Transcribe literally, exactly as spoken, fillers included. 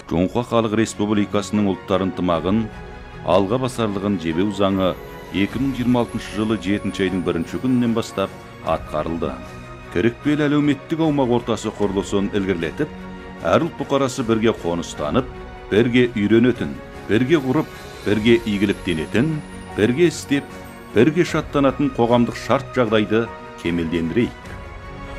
Жоңқа Халық Республикасының ұлттар ынтымағын алға басарлығын жебеу заңы екі мың жиырма алтыншы жылы жетінші айдың бірінші күнінен бастап атқарылды. Керекпел әлеуметтік аумақ ортасы құрылысын ілгерілетіп, әр ұлт бұқарасы бірге қоныстанып, бірге үйренетін, бірге құрып, бірге игіліктенетін, бірге істеп, бірге шаттанатын қоғамдық шарт жағдайды кемелдендірейік.